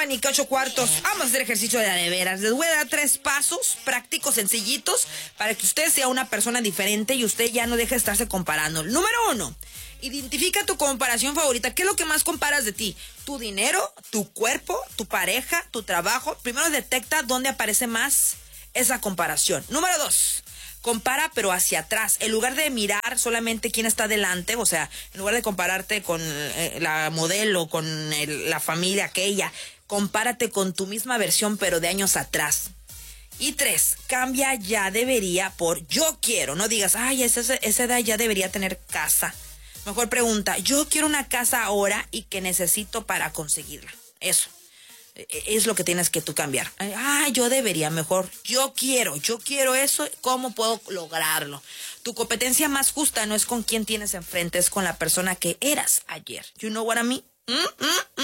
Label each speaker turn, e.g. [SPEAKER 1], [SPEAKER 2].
[SPEAKER 1] Ni que 8 cuartos. Vamos a hacer ejercicio de veras. Les voy a dar 3 pasos prácticos, sencillitos, para que usted sea una persona diferente y usted ya no deje de estarse comparando. Número 1, identifica tu comparación favorita. ¿Qué es lo que más comparas de ti? ¿Tu dinero, tu cuerpo, tu pareja, tu trabajo? Primero detecta dónde aparece más esa comparación. Número 2, compara pero hacia atrás. En lugar de mirar solamente quién está delante, o sea, en lugar de compararte con la modelo, con la familia aquella, compárate con tu misma versión pero de años atrás. Y 3, cambia ya debería por yo quiero. No digas, ay, esa edad ya debería tener casa. Mejor pregunta, yo quiero una casa ahora y que necesito para conseguirla. Eso es lo que tienes que tú cambiar. Yo debería, mejor yo quiero eso. ¿Cómo puedo lograrlo? Tu competencia más justa no es con quién tienes enfrente, es con la persona que eras ayer. You know what I mean?